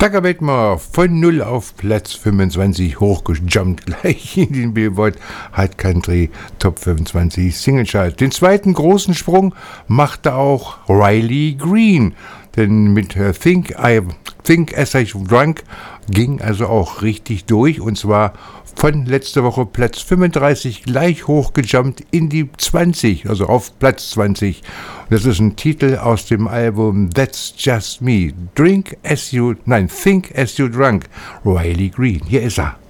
Tucker Whitmore von 0 auf Platz 25 hochgejumpt gleich in den Billboard Hot Country Top 25 Single Chart. Den zweiten großen Sprung machte auch Riley Green, denn mit Think As I Drunk ging also auch richtig durch, und zwar von letzter Woche Platz 35 gleich hochgejumpt in die 20, also auf Platz 20. Das ist ein Titel aus dem Album That's Just Me. Think As You Drunk, Riley Green. Hier ist er.